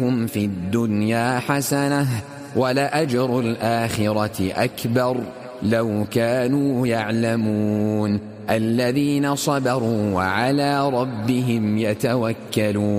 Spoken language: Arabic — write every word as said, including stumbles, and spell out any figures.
هم في الدنيا حسنة ولأجر الآخرة أكبر لو كانوا يعلمون الذين صبروا وعلى ربهم يتوكلون